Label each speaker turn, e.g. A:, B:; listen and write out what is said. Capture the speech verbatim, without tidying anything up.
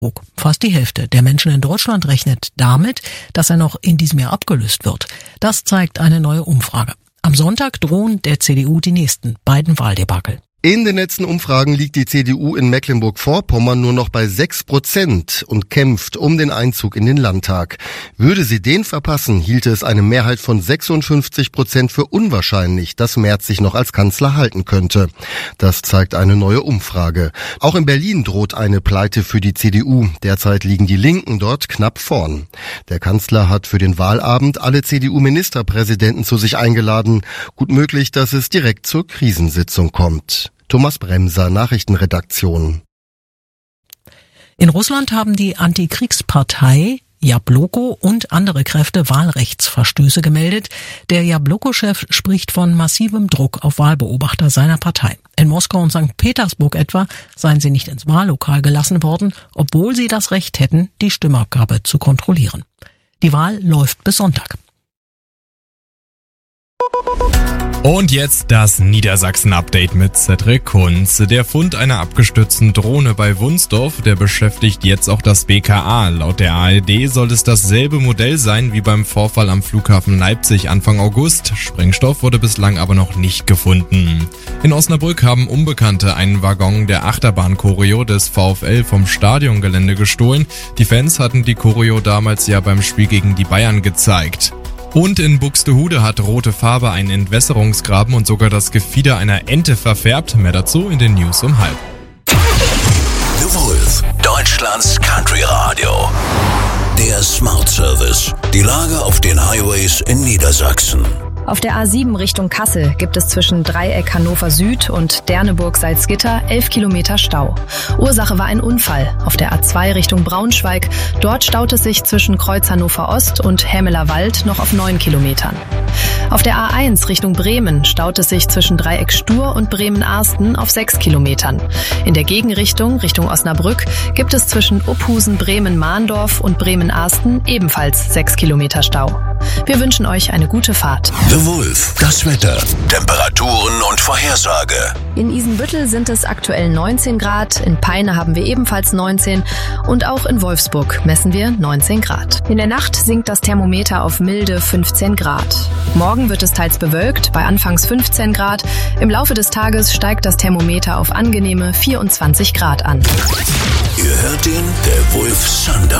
A: Fast die Hälfte der Menschen in Deutschland rechnet damit, dass er noch in diesem Jahr abgelöst wird. Das zeigt eine neue Umfrage. Am Sonntag drohen der C D U die nächsten beiden Wahldebakel.
B: In den letzten Umfragen liegt die C D U in Mecklenburg-Vorpommern nur noch bei sechs Prozent und kämpft um den Einzug in den Landtag. Würde sie den verpassen, hielte es eine Mehrheit von sechsundfünfzig Prozent für unwahrscheinlich, dass Merz sich noch als Kanzler halten könnte. Das zeigt eine neue Umfrage. Auch in Berlin droht eine Pleite für die C D U. Derzeit liegen die Linken dort knapp vorn. Der Kanzler hat für den Wahlabend alle C D U-Ministerpräsidenten zu sich eingeladen. Gut möglich, dass es direkt zur Krisensitzung kommt. Thomas Bremser, Nachrichtenredaktion.
A: In Russland haben die Antikriegspartei Jabloko und andere Kräfte Wahlrechtsverstöße gemeldet. Der Jabloko-Chef spricht von massivem Druck auf Wahlbeobachter seiner Partei. In Moskau und Sankt Petersburg etwa seien sie nicht ins Wahllokal gelassen worden, obwohl sie das Recht hätten, die Stimmabgabe zu kontrollieren. Die Wahl läuft bis Sonntag.
C: Und jetzt das Niedersachsen-Update mit Cedric Kunz. Der Fund einer abgestürzten Drohne bei Wunsdorf, der beschäftigt jetzt auch das B K A. Laut der A R D soll es dasselbe Modell sein wie beim Vorfall am Flughafen Leipzig Anfang August. Sprengstoff wurde bislang aber noch nicht gefunden. In Osnabrück haben Unbekannte einen Waggon der Achterbahn-Choreo des VfL vom Stadiongelände gestohlen. Die Fans hatten die Choreo damals ja beim Spiel gegen die Bayern gezeigt. Und in Buxtehude hat rote Farbe einen Entwässerungsgraben und sogar das Gefieder einer Ente verfärbt. Mehr dazu in den News um halb.
D: The Wolf, Deutschlands Country Radio. Der Smart Service. Die Lage auf den Highways in Niedersachsen.
E: Auf der A sieben Richtung Kassel gibt es zwischen Dreieck Hannover Süd und Derneburg-Salzgitter elf Kilometer Stau. Ursache war ein Unfall. Auf der A zwei Richtung Braunschweig, dort staut es sich zwischen Kreuz Hannover Ost und Hämeler Wald noch auf neun Kilometern. Auf der A eins Richtung Bremen staut es sich zwischen Dreieck Stur und Bremen-Arsten auf sechs Kilometern. In der Gegenrichtung, Richtung Osnabrück, gibt es zwischen Uphusen, Bremen-Mahndorf und Bremen-Arsten ebenfalls sechs Kilometer Stau. Wir wünschen euch eine gute Fahrt.
D: The Wolf, das Wetter, Temperaturen und Vorhersage.
E: In Isenbüttel sind es aktuell neunzehn Grad, in Peine haben wir ebenfalls neunzehn und auch in Wolfsburg messen wir neunzehn Grad. In der Nacht sinkt das Thermometer auf milde fünfzehn Grad. Morgen wird es teils bewölkt, bei anfangs fünfzehn Grad. Im Laufe des Tages steigt das Thermometer auf angenehme vierundzwanzig Grad an.
D: Ihr hört den The Wolf Sundown.